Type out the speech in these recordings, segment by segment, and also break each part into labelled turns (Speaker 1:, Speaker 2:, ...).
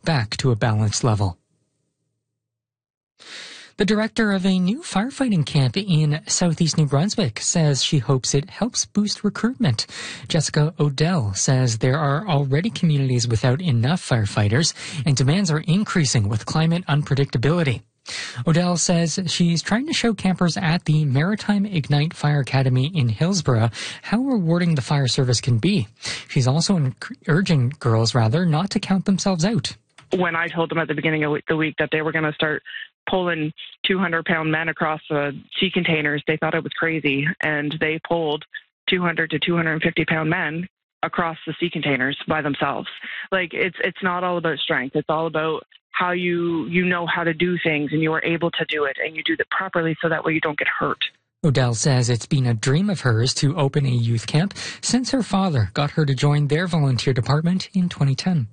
Speaker 1: back to a balanced level. The director of a new firefighting camp in southeast New Brunswick says she hopes it helps boost recruitment. Jessica Odell says there are already communities without enough firefighters, and demands are increasing with climate unpredictability. Odell says she's trying to show campers at the Maritime Ignite Fire Academy in Hillsborough how rewarding the fire service can be. She's also urging girls, not to count themselves out.
Speaker 2: When I told them at the beginning of the week that they were going to start pulling 200-pound men across the sea containers, they thought it was crazy, and they pulled 200 to 250-pound men across the sea containers by themselves. Like, it's not all about strength. It's all about how you know how to do things, and you are able to do it, and you do it properly so that way you don't get hurt.
Speaker 1: Odell says it's been a dream of hers to open a youth camp since her father got her to join their volunteer department in 2010.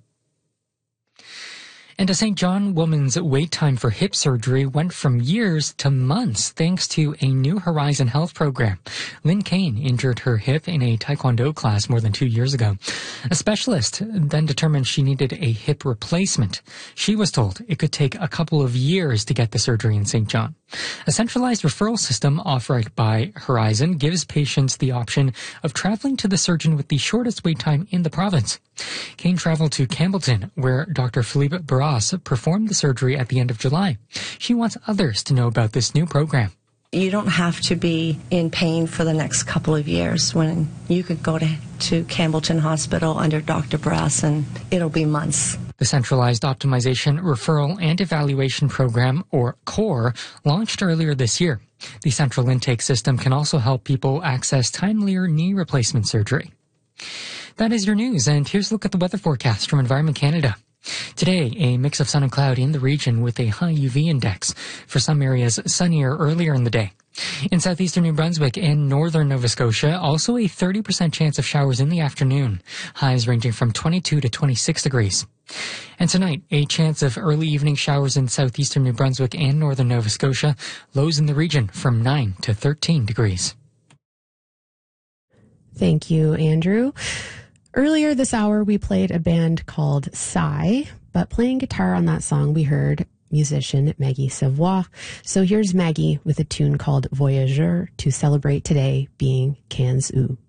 Speaker 1: And a St. John woman's wait time for hip surgery went from years to months thanks to a New Horizon Health program. Lynn Kane injured her hip in a Taekwondo class more than 2 years ago. A specialist then determined she needed a hip replacement. She was told it could take a couple of years to get the surgery in St. John. A centralized referral system offered by Horizon gives patients the option of traveling to the surgeon with the shortest wait time in the province. Kane traveled to Campbellton, where Dr. Philippe Barras performed the surgery at the end of July. She wants others to know about this new program.
Speaker 3: You don't have to be in pain for the next couple of years when you could go to Campbellton Hospital under Dr. Barras and it'll be months.
Speaker 1: The Centralized Optimization, Referral and Evaluation Program, or CORE, launched earlier this year. The central intake system can also help people access timelier knee replacement surgery. That is your news, and here's a look at the weather forecast from Environment Canada. Today, a mix of sun and cloud in the region with a high UV index. For some areas, sunnier earlier in the day. In southeastern New Brunswick and northern Nova Scotia, also a 30% chance of showers in the afternoon. Highs ranging from 22 to 26 degrees. And tonight, a chance of early evening showers in southeastern New Brunswick and northern Nova Scotia. Lows in the region from 9 to 13 degrees.
Speaker 4: Thank you, Andrew. Earlier this hour, we played a band called Psy, but playing guitar on that song, we heard musician Maggie Savoie. So here's Maggie with a tune called Voyageur to celebrate today being 15 août.